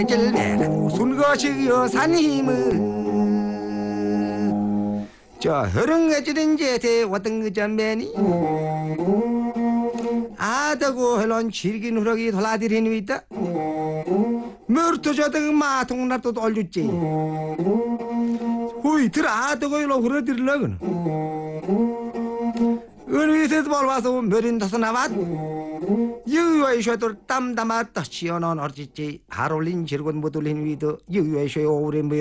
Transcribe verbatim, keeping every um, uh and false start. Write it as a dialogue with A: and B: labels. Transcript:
A: 내가 순거시여 산 힘은 저 흐릉해지는 제대 왔던 그 전면이 아다고 흘런 질긴 후럭이 돌아들인 후 있다 머르토 저던 마통납도 돌렸지 후이 들 아다고 흘러 흐르들러거든 은위에서 벌와서 머린 다서 나왔 유유의 셔도 땀 담았다 시원한 어찌지 하롤린 지르곤 못 올린 위도 유유의 셔 오래 모여